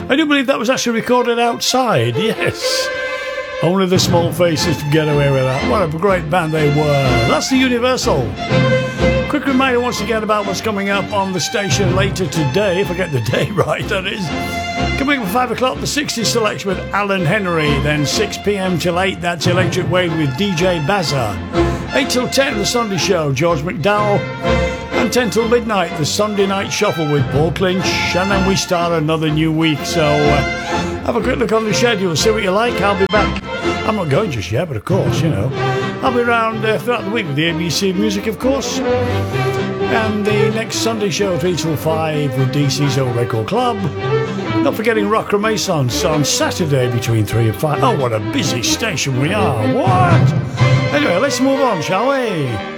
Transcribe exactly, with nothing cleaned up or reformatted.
I do believe that was actually recorded outside, yes. Only the Small Faces could get away with that. What a great band they were. That's the Universal. Quick reminder once again about what's coming up on the station later today, if I get the day right, that is. Coming up at five o'clock, the sixties selection with Alan Henry. Then six p.m. till eight, that's Electric Wave with D J Bazza. eight till ten, the Sunday Show, George McDowell. And ten till midnight, the Sunday Night Shuffle with Paul Clinch. And then we start another new week, so uh, have a quick look on the schedule, see what you like. I'll be back. I'm not going just yet, but of course, you know, I'll be around uh, throughout the week with the A B C Music, of course. And the next Sunday show, three till five, with D C's Old Record Club. Not forgetting Rock Renaissance on Saturday between three and five. Oh, what a busy station we are. What? Anyway, let's move on, shall we?